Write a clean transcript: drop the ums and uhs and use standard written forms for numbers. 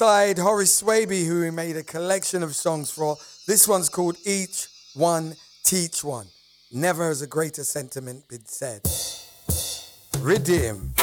alongside Horace Swaby, who we made a collection of songs for. This one's called Each One Teach One. Never has a greater sentiment been said. Redeem.